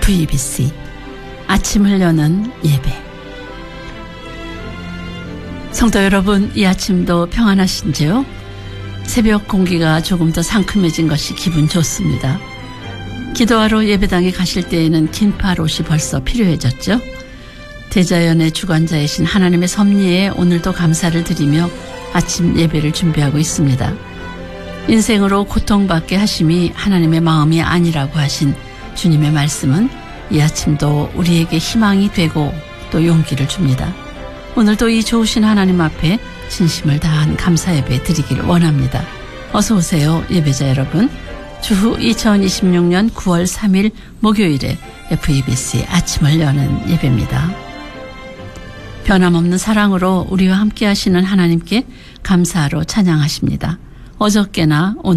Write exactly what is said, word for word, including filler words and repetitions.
에프이비씨 아침을 여는 예배. 성도 여러분, 이 아침도 평안하신지요? 새벽 공기가 조금 더 상큼해진 것이 기분 좋습니다. 기도하러 예배당에 가실 때에는 긴팔 옷이 벌써 필요해졌죠? 대자연의 주관자이신 하나님의 섭리에 오늘도 감사를 드리며 아침 예배를 준비하고 있습니다. 인생으로 고통받게 하심이 하나님의 마음이 아니라고 하신 주님의 말씀은 이 아침도 우리에게 희망이 되고 또 용기를 줍니다. 오늘도 이 좋으신 하나님 앞에 진심을 다한 감사 예배 드리길 원합니다. 어서 오세요, 예배자 여러분. 주후 이천이십육년 구월 삼일 목요일에 에프이비씨 아침을 여는 예배입니다. 변함없는 사랑으로 우리와 함께 하시는 하나님께 감사로 찬양하십니다. 어저께나 오늘